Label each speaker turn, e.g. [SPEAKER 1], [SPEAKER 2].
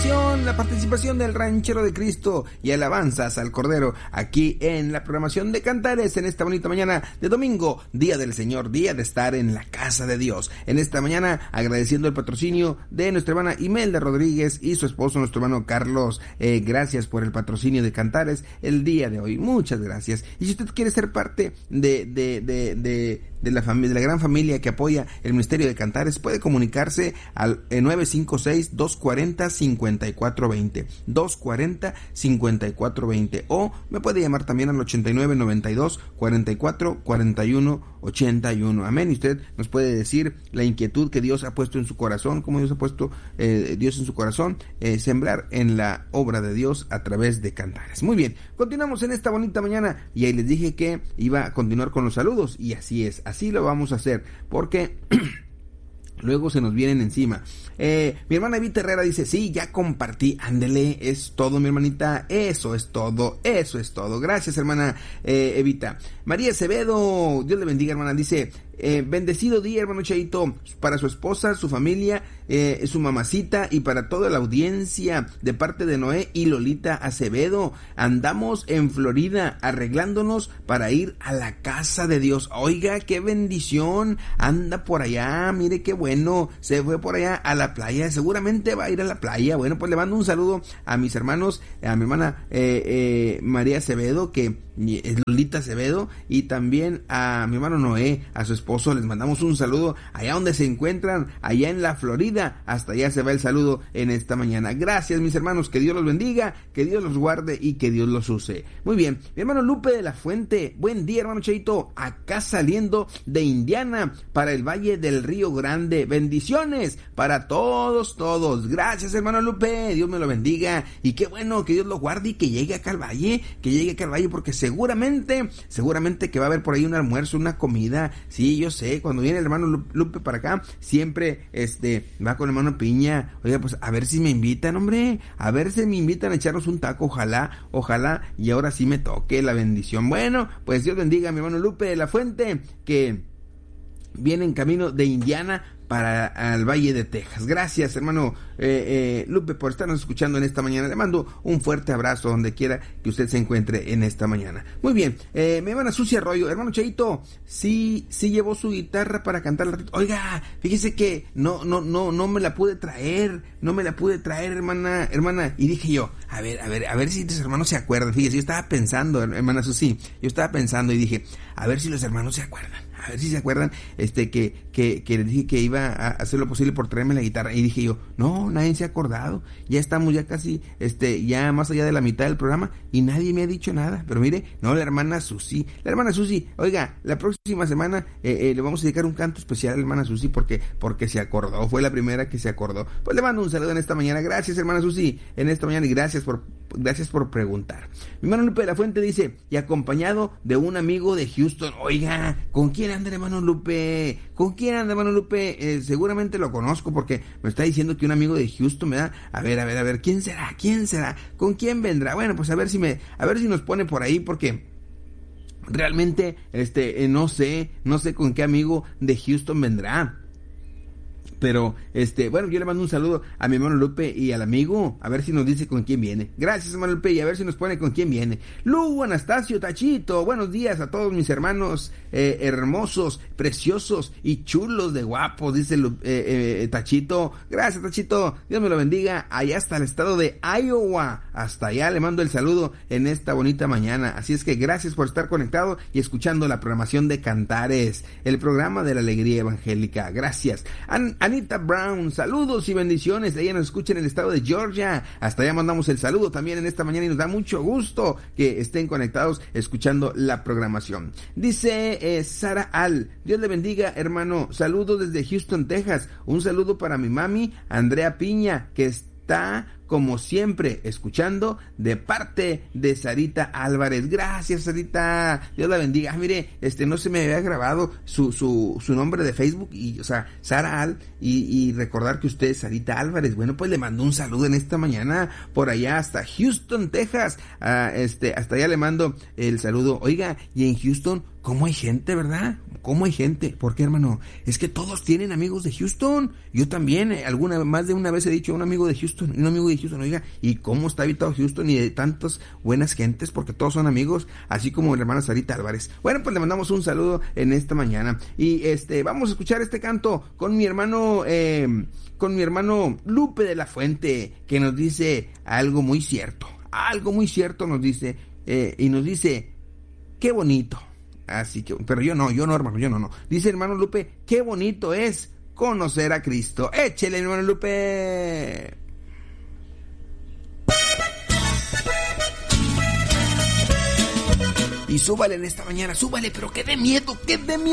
[SPEAKER 1] participación del Ranchero de Cristo y alabanzas al Cordero aquí en la programación de Cantares en esta bonita mañana de domingo, día del Señor, día de estar en la casa de Dios. En esta mañana agradeciendo el patrocinio de nuestra hermana Imelda Rodríguez y su esposo, nuestro hermano Carlos. Gracias por el patrocinio de Cantares el día de hoy. Muchas gracias. Y si usted quiere ser parte de la familia, de la gran familia que apoya el Ministerio de Cantares, puede comunicarse al 956-240-5420, 240-5420, o me puede llamar también al 8992-444181. Amén. Y usted nos puede decir la inquietud que Dios ha puesto en su corazón, como Dios ha puesto Dios en su corazón, sembrar en la obra de Dios a través de Cantares. Muy bien, continuamos en esta bonita mañana y ahí les dije que iba a continuar con los saludos y así es. Así lo vamos a hacer, porque luego se nos vienen encima. Mi hermana Evita Herrera dice, sí, ya compartí, ándele, es todo, mi hermanita, eso es todo. Gracias, hermana Evita. María Acevedo, Dios le bendiga, hermana, dice, bendecido día, hermano Chaito, para su esposa, su familia, su mamacita y para toda la audiencia de parte de Noé y Lolita Acevedo. Andamos en Florida arreglándonos para ir a la casa de Dios. Oiga, qué bendición, anda por allá, mire qué bueno, se fue por allá a la playa, seguramente va a ir a la playa. Bueno, pues le mando un saludo a mis hermanos, a mi hermana María Acevedo, que es Lolita Acevedo, y también a mi hermano Noé, a su esposo, les mandamos un saludo allá donde se encuentran, allá en la Florida. Hasta allá se va el saludo en esta mañana. Gracias, mis hermanos, que Dios los bendiga, que Dios los guarde y que Dios los use. Muy bien, mi hermano Lupe de la Fuente, buen día, hermano Cheito, acá saliendo de Indiana para el Valle del Río Grande. Bendiciones para todos. Gracias, hermano Lupe, Dios me lo bendiga y qué bueno que Dios lo guarde y que llegue acá al Valle, porque seguramente que va a haber por ahí un almuerzo, una comida. Sí, yo sé, cuando viene el hermano Lupe para acá, siempre va con el hermano Piña. Oiga, pues a ver si me invitan, hombre, a ver si me invitan a echarnos un taco, ojalá, y ahora sí me toque la bendición. Bueno, pues Dios bendiga a mi hermano Lupe de la Fuente, que viene en camino de Indiana para el Valle de Texas. Gracias, hermano Lupe, por estarnos escuchando en esta mañana. Le mando un fuerte abrazo donde quiera que usted se encuentre en esta mañana. Muy bien, mi hermana Susi Arroyo, hermano Cheito, sí llevó su guitarra para cantar la... Oiga, fíjese que no me la pude traer, hermana, y dije yo, a ver si tus hermanos se acuerdan. Fíjese, yo estaba pensando, hermana Susi, y dije, a ver si los hermanos se acuerdan. A ver si se acuerdan, que les dije que iba a hacer lo posible por traerme la guitarra. Y dije yo, no, nadie se ha acordado. Ya estamos ya casi, ya más allá de la mitad del programa y nadie me ha dicho nada. Pero mire, no, la hermana Susi, oiga, la próxima semana le vamos a dedicar un canto especial a la hermana Susi porque se acordó, fue la primera que se acordó. Pues le mando un saludo en esta mañana. Gracias, hermana Susi, en esta mañana, y gracias por preguntar. Mi hermano Lupe de la Fuente dice, y acompañado de un amigo de Houston. Oiga, ¿con quién anda, hermano Lupe? Seguramente lo conozco porque me está diciendo que un amigo de Houston me da. A ver, ¿quién será? ¿Con quién vendrá? Bueno, pues a ver si nos pone por ahí, porque realmente no sé con qué amigo de Houston vendrá. Pero, bueno, yo le mando un saludo a mi hermano Lupe y al amigo, a ver si nos dice con quién viene. Gracias, hermano Lupe, y a ver si nos pone con quién viene. Lugo, Anastasio, Tachito, buenos días a todos mis hermanos hermosos, preciosos y chulos de guapos, dice Tachito. Gracias, Tachito, Dios me lo bendiga, allá hasta el estado de Iowa, hasta allá le mando el saludo en esta bonita mañana. Así es que gracias por estar conectado y escuchando la programación de Cantares, el programa de la alegría evangélica. Gracias. Anita Brown, saludos y bendiciones. Ella nos escucha en el estado de Georgia. Hasta allá mandamos el saludo también en esta mañana y nos da mucho gusto que estén conectados escuchando la programación. Dice Sara Al, Dios le bendiga, hermano. Saludos desde Houston, Texas. Un saludo para mi mami, Andrea Piña, que está como siempre escuchando de parte de Sarita Álvarez. Gracias, Sarita, Dios la bendiga. Mire, no se me había grabado su nombre de Facebook, y, o sea, Sara Al, y recordar que usted es Sarita Álvarez. Bueno, pues le mando un saludo en esta mañana por allá hasta Houston, Texas. Hasta allá le mando el saludo. Oiga, y en Houston, ¿cómo hay gente, verdad? ¿Cómo hay gente? ¿Por qué, hermano? Es que todos tienen amigos de Houston. Yo también, más de una vez he dicho un amigo de Houston, oiga, ¿y cómo está habitado Houston y de tantas buenas gentes? Porque todos son amigos, así como la hermana Sarita Álvarez. Bueno, pues le mandamos un saludo en esta mañana. Y vamos a escuchar este canto con mi hermano Lupe de la Fuente, que nos dice algo muy cierto nos dice, y nos dice, qué bonito. Así que, pero yo no, hermano. Dice hermano Lupe, qué bonito es conocer a Cristo. Échele, hermano Lupe. Y súbale en esta mañana, súbale, pero que dé miedo.